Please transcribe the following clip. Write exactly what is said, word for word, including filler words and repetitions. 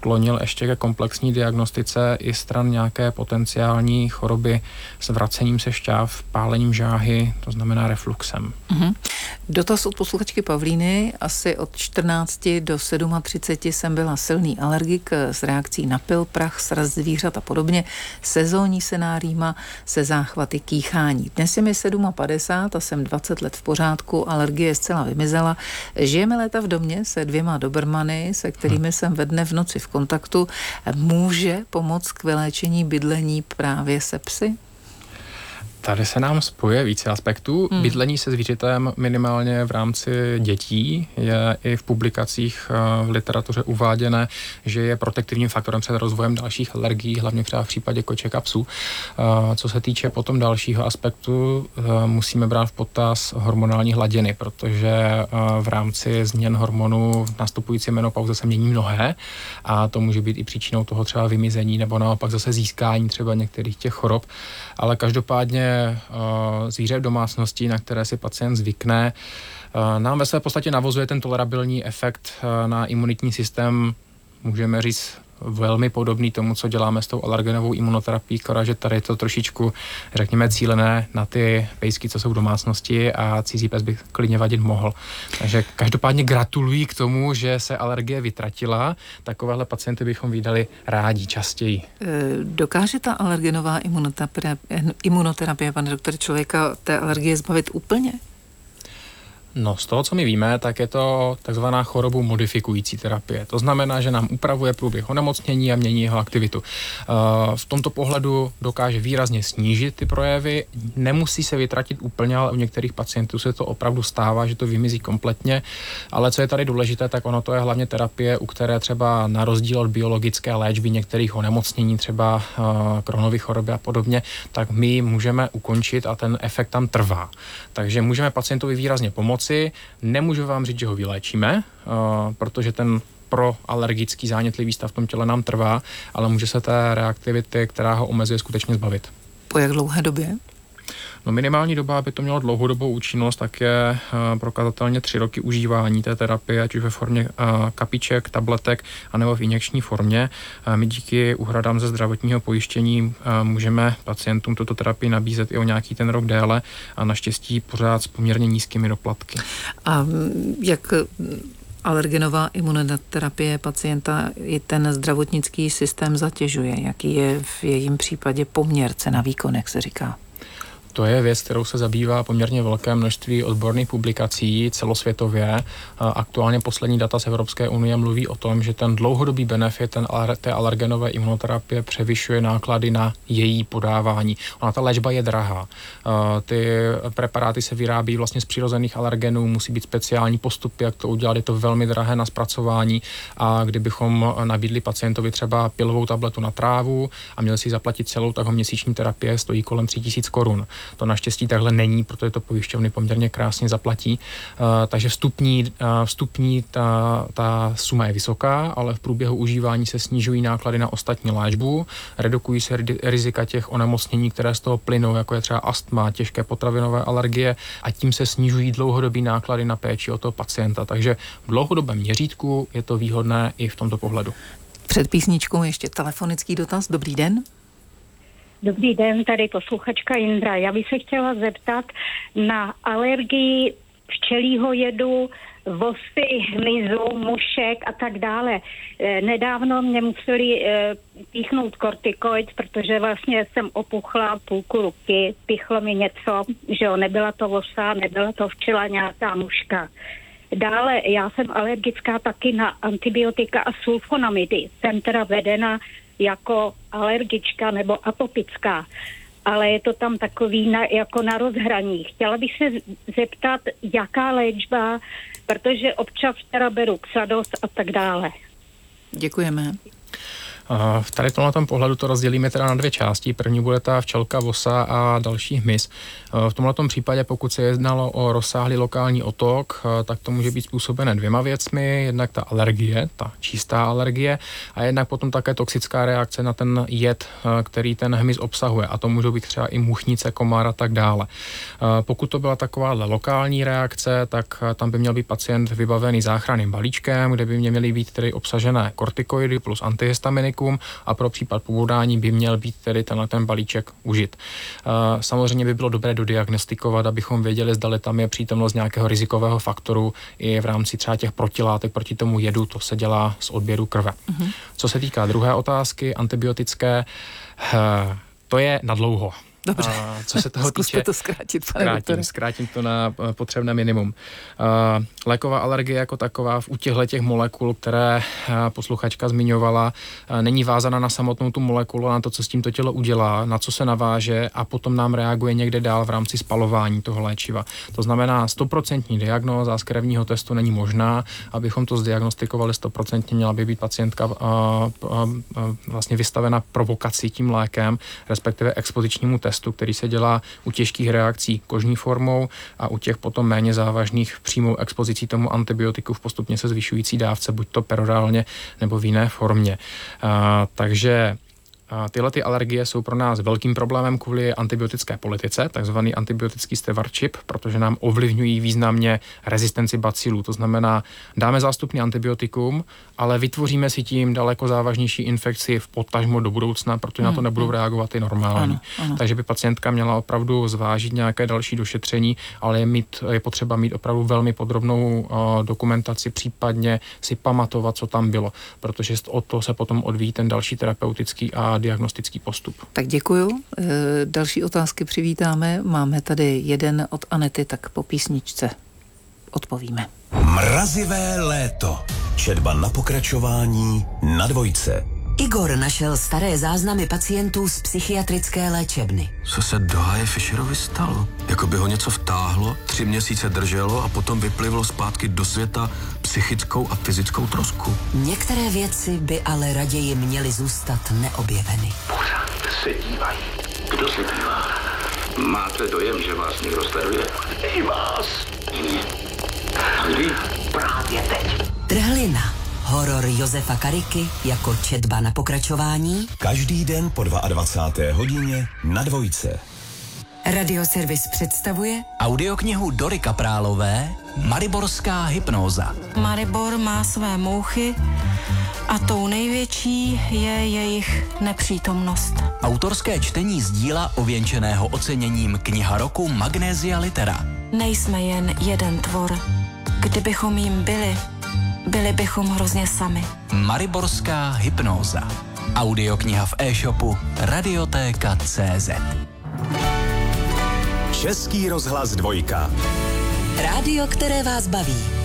sklonil ještě ke komplexní diagnostice i stran nějaké potenciální choroby s vracením se šťáv, pálením žáhy, to znamená refluxem. Mm-hmm. Dotaz od posluchačky Pavlíny. Asi od čtrnácti do třiceti sedmi jsem byla silný alergik s reakcí na pil, prach, sraz zvířat a podobně. Sezónní sená rýma se záchvaty kýchání. Dnes je mi padesát sedm a jsem dvacet let v pořádku, alergie zcela vymizela. Žijeme léta v domě se dvěma dobermany, se kterými jsem ve dne v noci v kontaktu. Může pomoct k vyléčení bydlení právě se psy? Tady se nám spojuje více aspektů. Hmm. Bydlení se zvířetem minimálně v rámci dětí je i v publikacích v literatuře uváděné, že je protektivním faktorem před rozvojem dalších alergií, hlavně třeba v případě koček a psů. Co se týče potom dalšího aspektu, musíme brát v potaz hormonální hladiny, protože v rámci změn hormonů v nastupující menopauze se mění mnohé a to může být i příčinou toho třeba vymizení nebo naopak zase získání třeba některých těch chorob, ale každopádně zvíře v domácnosti, na které si pacient zvykne, nám ve své podstatě navozuje ten tolerabilní efekt na imunitní systém, můžeme říct, velmi podobný tomu, co děláme s tou alergenovou imunoterapií, akorát, že tady je to trošičku, řekněme, cílené na ty pejsky, co jsou v domácnosti a cizí pes by klidně vadit mohl. Takže každopádně gratuluji k tomu, že se alergie vytratila. Takovéhle pacienty bychom vydali rádi častěji. Dokáže ta alergenová imunoterapie, imunoterapie pane doktore, člověka té alergie zbavit úplně? No, z toho, co my víme, tak je to takzvaná chorobu modifikující terapie. To znamená, že nám upravuje průběh onemocnění a mění jeho aktivitu. V tomto pohledu dokáže výrazně snížit ty projevy, nemusí se vytratit úplně, ale u některých pacientů se to opravdu stává, že to vymizí kompletně, ale co je tady důležité, tak ono to je hlavně terapie, u které třeba na rozdíl od biologické léčby některých onemocnění, třeba Crohnovy choroby a podobně, tak my můžeme ukončit a ten efekt tam trvá. Takže můžeme pacientovi výrazně pomoci. Nemůžu vám říct, že ho vyléčíme, uh, protože ten proalergický zánětlivý stav v tom těle nám trvá, ale může se té reaktivity, která ho omezuje, skutečně zbavit. Po jak dlouhé době? No minimální doba, aby to mělo dlouhodobou účinnost, tak je uh, prokazatelně tři roky užívání té terapie, ať už ve formě uh, kapiček, tabletek, anebo v injekční formě. Uh, my díky úhradám ze zdravotního pojištění uh, můžeme pacientům tuto terapii nabízet i o nějaký ten rok déle a naštěstí pořád s poměrně nízkými doplatky. A jak alergenová imunoterapie pacienta i ten zdravotnický systém zatěžuje? Jaký je v jejím případě poměr cena výkon, jak se říká? To je věc, kterou se zabývá poměrně velké množství odborných publikací celosvětově. Aktuálně poslední data z Evropské unie mluví o tom, že ten dlouhodobý benefit ten, té alergenové imunoterapie převyšuje náklady na její podávání. Ona ta léčba je drahá. Ty preparáty se vyrábí vlastně z přirozených alergenů, musí být speciální postupy, jak to udělat, je to velmi drahé na zpracování a kdybychom nabídli pacientovi třeba pilovou tabletu na trávu a měl si zaplatit celou, tak ho měsíční terapie stojí kolem tři tisíce korun. To naštěstí takhle není, protože to pojišťovny poměrně krásně zaplatí. Uh, takže vstupní, uh, vstupní ta, ta suma je vysoká, ale v průběhu užívání se snižují náklady na ostatní léčbu, redukují se rizika těch onemocnění, které z toho plynou, jako je třeba astma, těžké potravinové alergie a tím se snižují dlouhodobý náklady na péči o toho pacienta. Takže v dlouhodobém měřítku je to výhodné i v tomto pohledu. Před písničkou ještě telefonický dotaz. Dobrý den. Dobrý den, tady posluchačka Jindra. Já bych se chtěla zeptat na alergii včelího jedu, vosy, hmyzu, mušek a tak dále. Nedávno mě museli píchnout kortikoid, protože vlastně jsem opuchla půlku ruky, píchlo mi něco, že jo, nebyla to vosa, nebyla to včela, nějaká muška. Dále já jsem alergická taky na antibiotika a sulfonamidy. Jsem teda vedena jako alergička nebo atopická, ale je to tam takový na, jako na rozhraní. Chtěla bych se zeptat, jaká léčba, protože občas teda beru Xados a tak dále. Děkujeme. V tady tomhle pohledu to rozdělíme teda na dvě části. První bude ta včelka, vosa a další hmyz. V tomto případě, pokud se jednalo o rozsáhlý lokální otok, tak to může být způsobené dvěma věcmi. Jednak ta alergie, ta čistá alergie, a jednak potom také toxická reakce na ten jed, který ten hmyz obsahuje. A to můžou být třeba i muchnice, komár a tak dále. Pokud to byla takováhle lokální reakce, tak tam by měl být pacient vybavený záchranným balíčkem, kde by měly být tedy obsažené kortikoidy plus antihistaminikum a pro případ pobodání by měl být tedy tenhle ten balíček užit. Samozřejmě by bylo dobré dodiagnostikovat, abychom věděli, zdali tam je přítomnost nějakého rizikového faktoru i v rámci třeba těch protilátek proti tomu jedu, to se dělá z odběru krve. Mm-hmm. Co se týká druhé otázky, antibiotické, to je nadlouho. Dobře, a co se toho zkuste týče, to zkrátit, pane zkrátím, doktore. zkrátím to na potřebné minimum. Uh, léková alergie jako taková u těchto těch molekul, které uh, posluchačka zmiňovala, uh, není vázána na samotnou tu molekulu, na to, co s tím to tělo udělá, na co se naváže a potom nám reaguje někde dál v rámci spalování toho léčiva. To znamená, stoprocentní diagnóza z krevního testu není možná, abychom to zdiagnostikovali stoprocentně, měla by být pacientka uh, uh, uh, vlastně vystavena provokaci tím lékem, respektive expozičnímu testu, který se dělá u těžkých reakcí kožní formou a u těch potom méně závažných přímou expozicí tomu antibiotiku v postupně se zvyšující dávce, buď to perorálně nebo v jiné formě. A, takže a tyhle ty alergie jsou pro nás velkým problémem kvůli antibiotické politice, takzvaný antibiotický stewardship, protože nám ovlivňují významně rezistenci bacilů. To znamená, dáme zástupný antibiotikum, ale vytvoříme si tím daleko závažnější infekci v potažmo do budoucna, protože hmm. na to nebudou reagovat i normální. Ano, ano. Takže by pacientka měla opravdu zvážit nějaké další došetření, ale je, mít, je potřeba mít opravdu velmi podrobnou uh, dokumentaci, případně si pamatovat, co tam bylo, protože od toho se potom odvíjí ten další terapeutický a diagnostický postup. Tak děkuju. E, další otázky přivítáme. Máme tady jeden od Anety, tak po písničce odpovíme. Mrazivé léto. Četba na pokračování na Dvojce. Igor našel staré záznamy pacientů z psychiatrické léčebny. Co se Dohaje Fischerovi stalo? Jako by ho něco vtáhlo, tři měsíce drželo a potom vyplivlo zpátky do světa psychickou a fyzickou trosku. Některé věci by ale raději měly zůstat neobjeveny. Pořád se dívají. Kdo se dívá? Máte dojem, že vás někdo sleduje? I vás. Kdy? Právě teď. Trhlina. Horor Josefa Kariky jako četba na pokračování. Každý den po dvacáté druhé hodině na Dvojce. Radioservis představuje audioknihu Dory Kaprálové Mariborská hypnóza. Maribor má své mouchy a tou největší je jejich nepřítomnost. Autorské čtení z díla ověnčeného oceněním Kniha roku Magnesia Litera. Nejsme jen jeden tvor. Kdybychom jim byli, byli bychom hrozně sami. Mariborská hypnóza. Audiokniha v e-shopu radiotéka tečka cé zet. Český rozhlas Dvojka. Rádio, které vás baví.